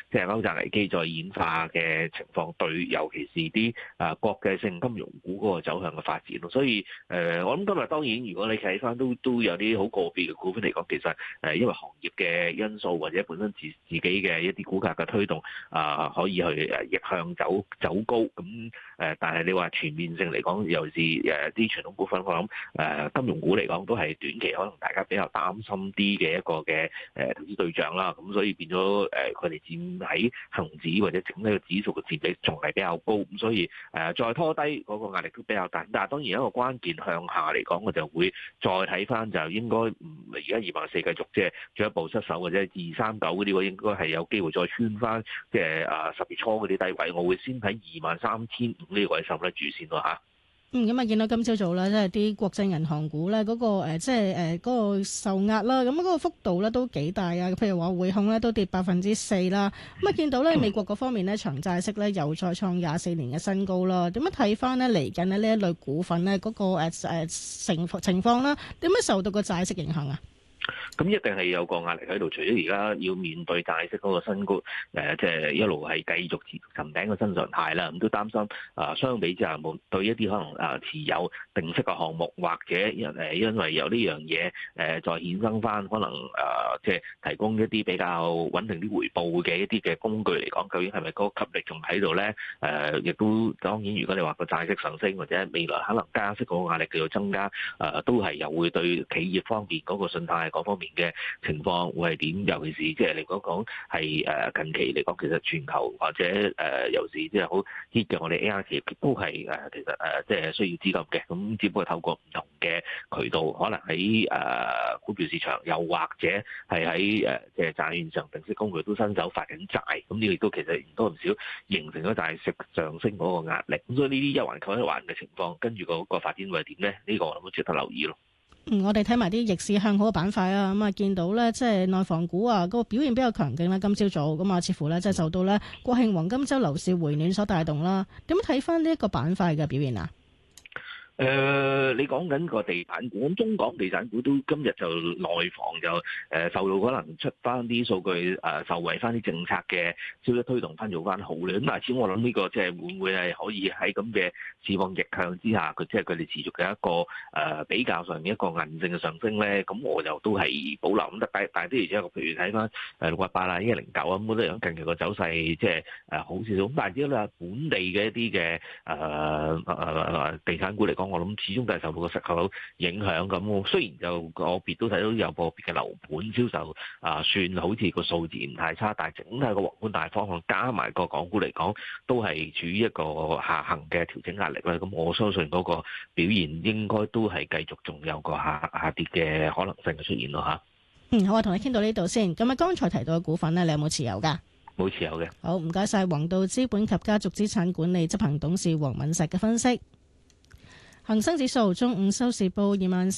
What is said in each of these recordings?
即係歐債危機再演化嘅情況對，尤其是啲國際性金融股嗰個走向嘅發展咯。所以我諗今日當然，如果你睇翻都有啲好個別嘅股份嚟講，其實因為行業嘅因素或者本身自己嘅一啲股價嘅推動可以去逆向走高咁但係你話全面性嚟講，尤其是啲傳統股份，我諗金融股嚟講都係短期可能大家比較擔心啲嘅一個嘅投資對象啦。咁所以變咗佢哋佔喺恒指或者整體個指數嘅佔比仲係比較高，咁所以再拖低嗰個壓力都比較大。但係當然一個關鍵向下嚟講，我就會再睇翻就應該而家24000繼續即係進一步失守，或者239嗰啲，我應該係有機會再穿翻即係10月初嗰啲低位。我會先喺23500呢個位受得住先咯嚇。 咁啊，見到今朝早咧，即係啲國際銀行股咧，嗰個即係嗰個受壓啦，咁嗰個幅度咧都幾大啊。譬如話匯控咧都跌4%啦。咁啊，見到咧美國嗰方面咧長債息咧又再創24年嘅新高啦。點樣睇翻咧嚟緊咧呢一類股份咧嗰個情況啦？點樣受到個債息影響啊？ 咁一定係有個壓力喺度，除咗而家要面對債息嗰個新高，即係一路係繼續持續尋頂嘅新常態啦。咁都擔心相比之下，冇對一啲可能持有定息嘅項目，或者因為有呢樣嘢再衍生翻，可能即係提供一啲比較穩定啲回報嘅一啲嘅工具嚟講，究竟係咪嗰個吸力仲喺度咧？亦都當然，如果你話個債息上升，或者未來可能加息嗰個壓力繼續增加，都係又會對企業方面嗰個信貸嗰方面嘅情況會係點？尤其是即係嚟講係近期嚟講，其實全球或者尤其是即係好 hit 嘅我哋 AR 企業都係其實即係需要資金嘅。咁只不過透過唔同嘅渠道，可能喺股票市場，又或者係喺即係債券上定息工具都伸手發緊債。咁呢個亦都其實唔多唔少形成咗債息上升嗰個壓力。咁所以呢啲一環扣一環嘅情況，跟住個發展會係點咧？呢個我諗都值得留意咯。 我哋睇埋啲逆市向好嘅板塊啊，咁啊見到咧，即係內房股啊，個表現比較強勁啦。今朝早咁啊，似乎咧即係受到咧國慶黃金週樓市回暖所帶動啦。點樣睇翻呢一個板塊嘅表現啊？ 你講緊個地產股，咁中港地產股都今日就內房就受到可能出翻啲數據受惠翻啲政策嘅消息推動翻做翻好咧。咁但係始終我諗呢個即係會唔會係可以喺咁嘅市況逆向之下，佢即係佢哋持續嘅一個比較上一個韌性嘅上升咧？咁我就都係保留咁得。但係啲而且譬如睇翻618啊、109啊，咁都係近期個走勢即係好少少。咁但係只要你話本地嘅一啲嘅地產股嚟講，我諗始終都係受到個息口影響咁。我雖然就個別都睇到有個別嘅樓盤銷售算好似個數字唔太差，但係整體個宏觀大方向加埋個港股嚟講，都係處於一個下行嘅調整壓力啦。咁我相信嗰個表現應該都係繼續仲有個下跌嘅可能性嘅出現咯嚇。 好啊，同你傾到呢度先。咁啊，剛才提到嘅股份咧，你有冇持有㗎？ 冇持有嘅。 好，唔該晒黃道資本及家族資產管理執行董事黃敏石嘅分析。恒生指數中午收市報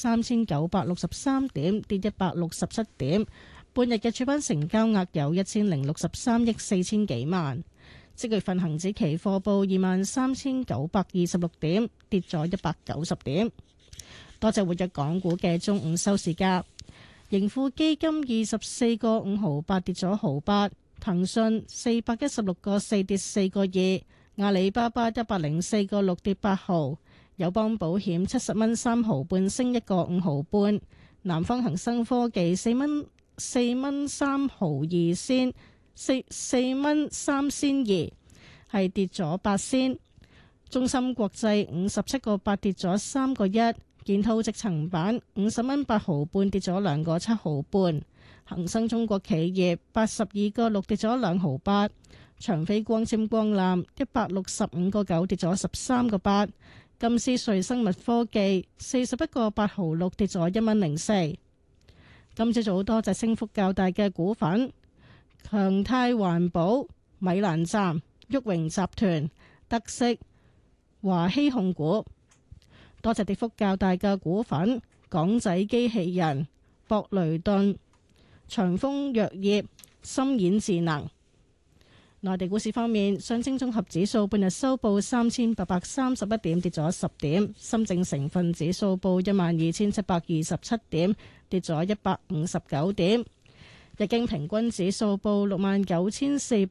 23,963點，跌167點。半日嘅主板成交額有1063億4千幾萬。即月份恒指期貨報23,926點，跌咗190點。多隻活躍港股嘅中午收市價，盈富基金24個5毫8跌咗毫8，騰訊416個4跌4個2，阿里巴巴104個6跌8毫。友邦保險70蚊3毫半升1個5毫半，南方恒生科技4蚊3毫2仙4蚊3仙2，係跌咗8仙。中芯國際57個8跌咗3個1，建滔積層板50蚊8毫半跌咗2個7毫半，恒生中國企業82個6跌咗2毫8，長飛光纖光纜165個9跌咗13個8。金斯瑞生物科技41個8毫6跌咗1蚊04。今朝早好多隻升幅較大嘅股份：強泰環保、米蘭站、旭榮集團、德式、華希控股。多隻跌幅較大嘅股份：港仔機器人、博雷頓、長豐藥業、深演智能。內地股市方面，上證綜合指數半日收報3831點，跌咗10點；深證成分指數報12727點，跌咗159點；日經平均指數報69400